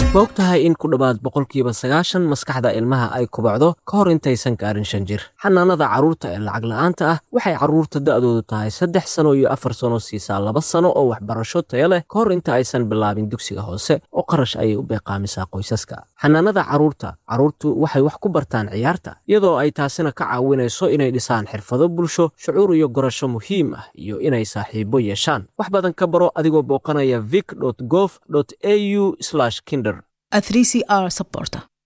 Waqtahay in ku dhawaad 90% maskaxda ilmaha ay kubacdo ka hor intaysan gaarin 5 jir. Xanaanada carruurta ee lacag la'aanta ah waxay carruurta da'doodu tahay 3 sano iyo 4 sano siisaa 2 sano oo waxbarasho tayo leh ka hor inta aysan bilaabin dugsiga hoose oo qarash ayay u beeqaamisaa qoysaska. Xanaanada carruurtu waxay wax ku bartaan ciyaarta iyadoo ay taasina ka caawinayso inay dhisaan xirfado bulsho, shucuur iyo garasho muhiim ah iyo inay saaxiibo yeeshaan. Wax badan ka baro adigoo booqanaya vic.gov.au/kinder. A 3CR supporter.